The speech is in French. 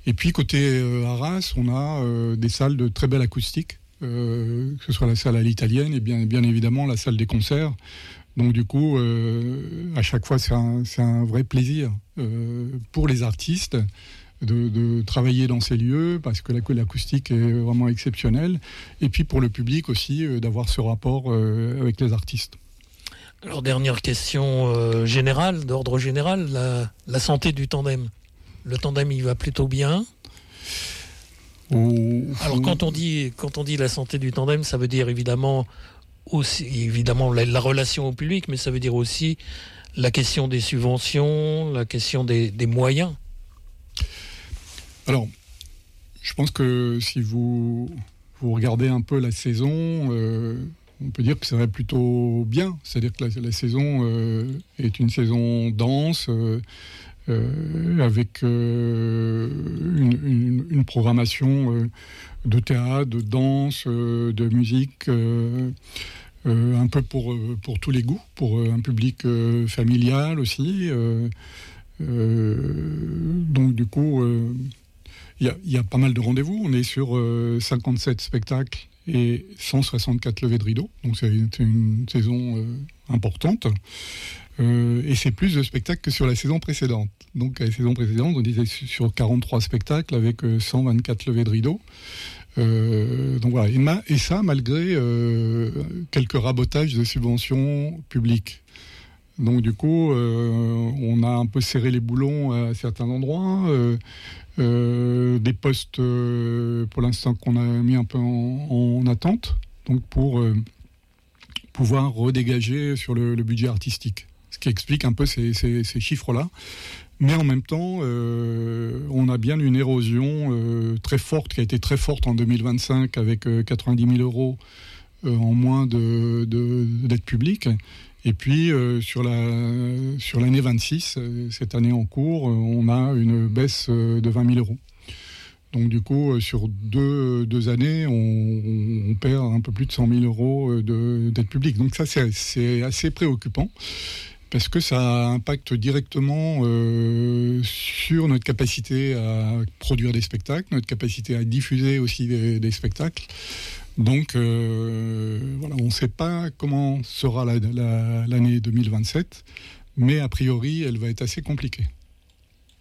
Et puis côté Arras, on a des salles de très belle acoustique, que ce soit la salle à l'italienne et bien évidemment la salle des concerts. Donc du coup, à chaque fois, c'est un vrai plaisir pour les artistes de travailler dans ces lieux, parce que l'acoustique est vraiment exceptionnelle. Et puis pour le public aussi, d'avoir ce rapport avec les artistes. Alors, dernière question générale, d'ordre général, la santé du tandem. Le tandem, il va plutôt bien. Alors, quand on dit la santé du tandem, ça veut dire évidemment la relation au public, mais ça veut dire aussi la question des subventions, la question des moyens. Alors, je pense que si vous regardez un peu la saison, on peut dire que ça va plutôt bien. C'est-à-dire que la saison est une saison dense, avec une programmation de théâtre, de danse, de musique, un peu pour tous les goûts, pour un public familial aussi. Donc du coup, il y a pas mal de rendez-vous. On est sur 57 spectacles et 164 levées de rideaux. Donc c'est une saison importante. Et c'est plus de spectacles que sur la saison précédente. Donc, à la saison précédente, on était sur 43 spectacles avec 124 levées de rideaux. Donc voilà. Et ça, malgré quelques rabotages de subventions publiques. Donc, du coup, on a un peu serré les boulons à certains endroits. Des postes, pour l'instant, qu'on a mis un peu en attente. Donc, pour pouvoir redégager sur le budget artistique. Ce qui explique un peu ces chiffres-là. Mais en même temps, on a bien une érosion très forte, qui a été très forte en 2025, avec 90 000 euros en moins d'aide publique. Et puis, sur l'année 26, cette année en cours, on a une baisse de 20 000 euros. Donc du coup, sur deux années, on perd un peu plus de 100 000 euros d'aide publique. Donc ça, c'est assez préoccupant, parce que ça impacte directement sur notre capacité à produire des spectacles, notre capacité à diffuser aussi des spectacles. Donc voilà, on ne sait pas comment sera l'année 2027, mais a priori, elle va être assez compliquée.